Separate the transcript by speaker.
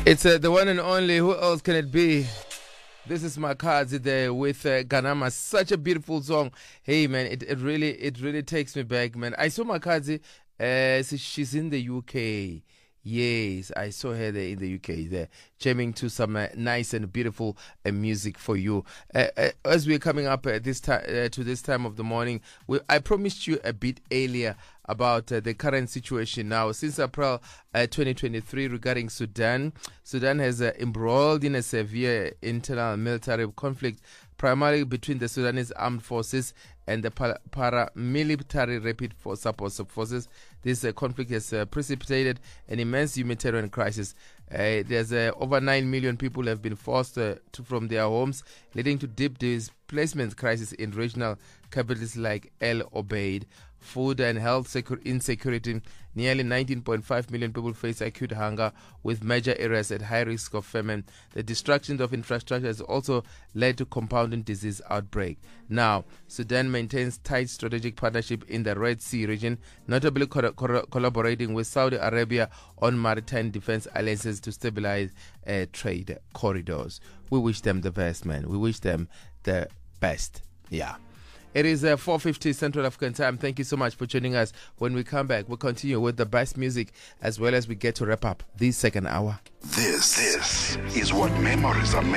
Speaker 1: It's the one and only. Who else can it be? This is Makazi there with Ganama. Such a beautiful song. Hey man, it really takes me back, man. I saw Makazi. She's in the UK. Yes, I saw her there in the UK, there jamming to some nice and beautiful music for you. As we're coming up this time to this time of the morning, I promised you a bit earlier about the current situation now. Since April 2023 regarding Sudan, Sudan has embroiled in a severe internal military conflict, primarily between the Sudanese armed forces and the paramilitary rapid support forces. This conflict has precipitated an immense humanitarian crisis. There's over 9 million people have been forced from their homes, leading to deep displacement crisis in regional capitals like El Obeid. Food and health insecurity. Nearly 19.5 million people face acute hunger, with major areas at high risk of famine. The destruction of infrastructure has also led to compounding disease outbreak. Now, Sudan maintains tight strategic partnership in the Red Sea region, notably collaborating with Saudi Arabia on maritime defense alliances to stabilize trade corridors. We wish them the best, man. We wish them the best. Yeah. It is 4:50 Central African time. Thank you so much for joining us. When we come back, we'll continue with the best music as well as we get to wrap up this second hour.
Speaker 2: This is what memories are made